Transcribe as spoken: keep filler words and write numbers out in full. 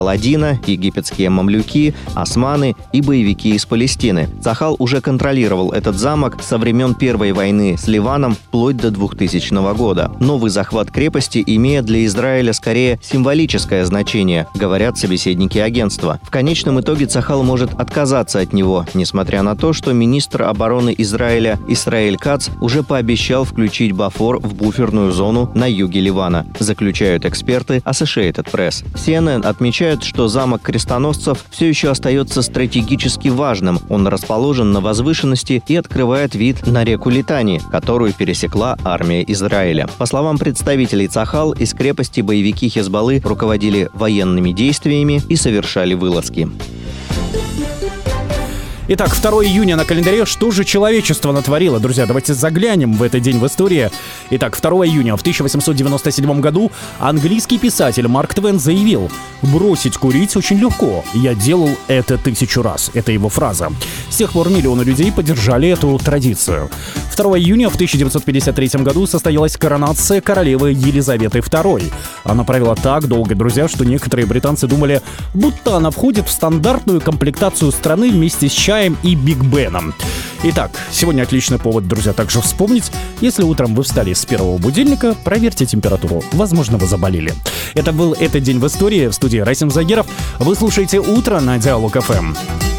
Аладдина, египетские мамлюки, османы и боевики из Палестины. Цахал уже контролировал этот замок со времен Первой войны с Ливаном вплоть до двухтысячного года. Новый захват крепости имеет для Израиля скорее символическое значение, говорят собеседники агентства. В конечном итоге Цахал может отказаться от него, несмотря на то, что министр обороны Израиля Исраэль Кац уже пообещал включить Бофор в буферную зону на юге Ливана, заключают эксперты Associated Press. си эн эн отмечает, что замок крестоносцев все еще остается стратегически важным. Он расположен на возвышенности и открывает вид на реку Литани, которую пересекла армия Израиля. По словам представителей Цахал, из крепости боевики Хезболлы руководили военными действиями и совершали вылазки. Итак, второго июня на календаре. Что же человечество натворило? Друзья, давайте заглянем в этот день в истории. Итак, второго июня в тысяча восемьсот девяносто седьмом году английский писатель Марк Твен заявил: «Бросить курить очень легко. Я делал это тысячу раз». Это его фраза. С тех пор миллионы людей поддержали эту традицию. второго июня в тысяча девятьсот пятьдесят третьем году состоялась коронация королевы Елизаветы второй. Она правила так долго, друзья, что некоторые британцы думали, будто она входит в стандартную комплектацию страны вместе с чаем и Биг Беном. Итак, сегодня отличный повод, друзья, также вспомнить. Если утром вы встали с первого будильника, проверьте температуру. Возможно, вы заболели. Это был «Этот день в истории». В студии Расим Загеров. Вы слушаете «Утро» на Диалог эф эм.